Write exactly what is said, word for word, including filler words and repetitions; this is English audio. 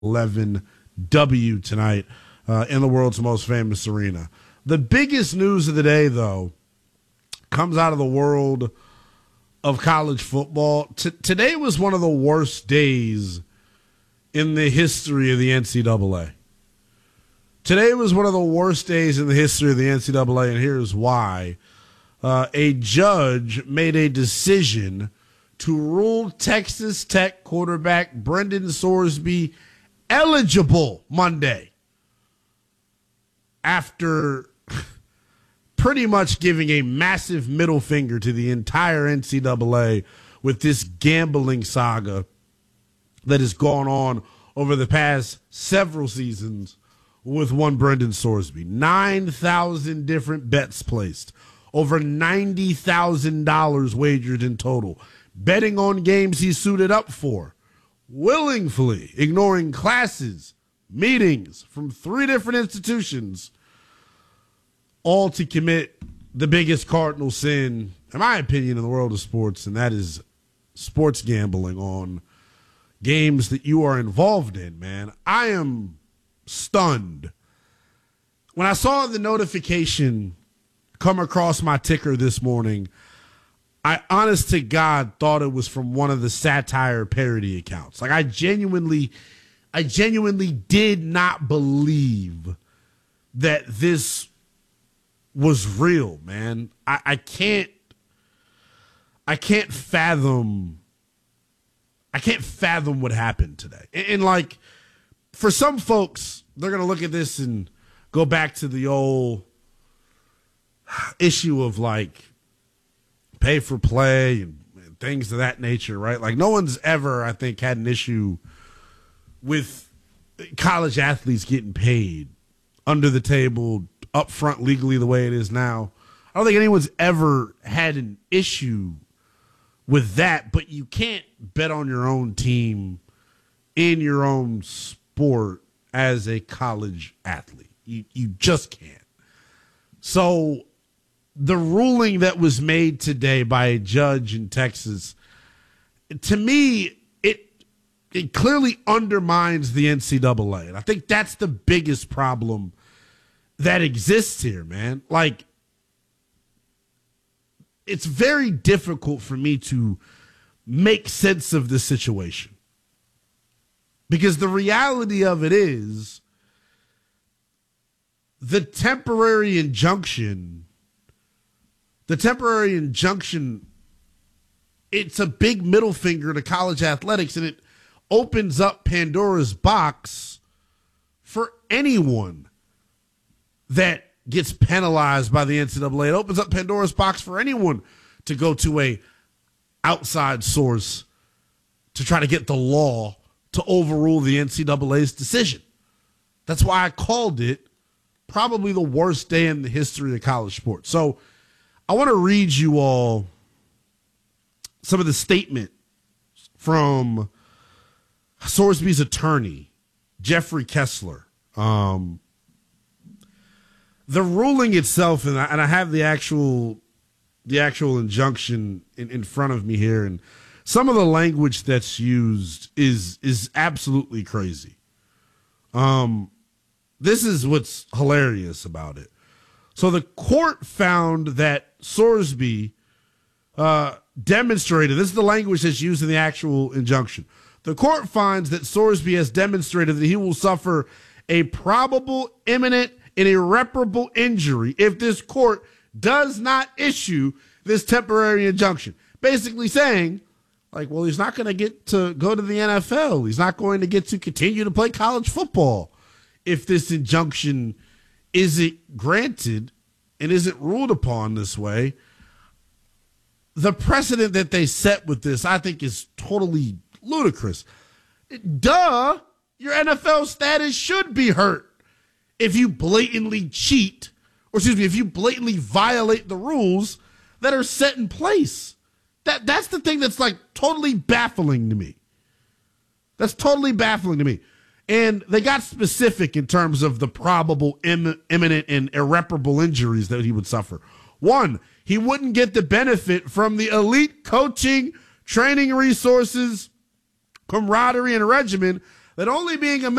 eleven W tonight uh, in the world's most famous arena. The biggest news of the day, though, comes out of the world of college football. T- today was one of the worst days in the history of the N C double A. Today was one of the worst days in the history of the N C double A, and here's why. Uh, a judge made a decision to rule Texas Tech quarterback Brendan Sorsby eligible Monday after pretty much giving a massive middle finger to the entire N C double A with this gambling saga that has gone on over the past several seasons with one Brendan Sorsby. nine thousand different bets placed, over ninety thousand dollars wagered in total, betting on games he suited up for, willingly ignoring classes, meetings from three different institutions, all to commit the biggest cardinal sin, in my opinion, in the world of sports, and that is sports gambling on games that you are involved in, man. I am stunned. When I saw the notification come across my ticker this morning, I honest to God thought it was from one of the satire parody accounts. Like I genuinely, I genuinely did not believe that this was real, man. I, I can't, I can't fathom, I can't fathom what happened today. And, and like, for some folks, they're going to look at this and go back to the old issue of like pay for play and, and things of that nature, right? Like no one's ever, I think, had an issue with college athletes getting paid under the table, up front legally the way it is now. I don't think anyone's ever had an issue with that, but you can't bet on your own team in your own sport as a college athlete. You you just can't. So the ruling that was made today by a judge in Texas, to me, it it clearly undermines the N C double A. And I think that's the biggest problem that exists here, man. Like, it's very difficult for me to make sense of this situation. Because the reality of it is the temporary injunction, the temporary injunction, it's a big middle finger to college athletics, and it opens up Pandora's box for anyone that gets penalized by the N C double A. It opens up Pandora's box for anyone to go to a outside source to try to get the law to overrule the N C double A's decision. That's why I called it probably the worst day in the history of college sports. So I want to read you all some of the statement from Sorsby's attorney, Jeffrey Kessler. Um, the ruling itself, and I, and I have the actual the actual injunction in, in front of me here, and some of the language that's used is is absolutely crazy. Um, this is what's hilarious about it. So the court found that Sorsby uh, demonstrated, this is the language that's used in the actual injunction. The court finds that Sorsby has demonstrated that he will suffer a probable, imminent, and irreparable injury if this court does not issue this temporary injunction. Basically saying, like, well, he's not going to get to go to the N F L. He's not going to get to continue to play college football if this injunction isn't granted and isn't ruled upon this way. The precedent that they set with this, I think, is totally ludicrous. Duh, your N F L status should be hurt if you blatantly cheat, or excuse me, if you blatantly violate the rules that are set in place. That that's the thing that's like totally baffling to me. That's totally baffling to me. And they got specific in terms of the probable Im- imminent and irreparable injuries that he would suffer. One, he wouldn't get the benefit from the elite coaching, training resources, camaraderie, and regimen that only being a